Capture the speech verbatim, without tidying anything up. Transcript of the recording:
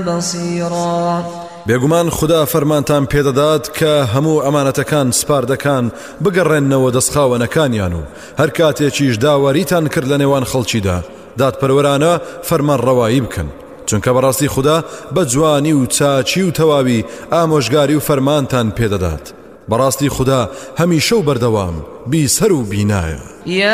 بصيرا. بێگومان خدا فەرمانتان پێدەدات کە هەموو ئەمانەتەکان سپاردەکان بگەڕێننەوە دەستخاوەنەکانیان و هەر کاتێکیش داواریتان کرد لە نێوان خەڵکیدا دادپەروەرانە فەرمان ڕەوایی بکەن، چونکە بەڕاستی خدا بە جوانی و چاچی و تەواوی ئامۆژگاری و فەرمانتان پێدەدات. بەڕاستی خدا هەمیشە و بەردەوام بیسەر و بینایە.